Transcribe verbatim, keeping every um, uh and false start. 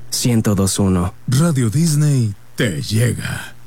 ciento dos punto uno. Radio Disney te llega.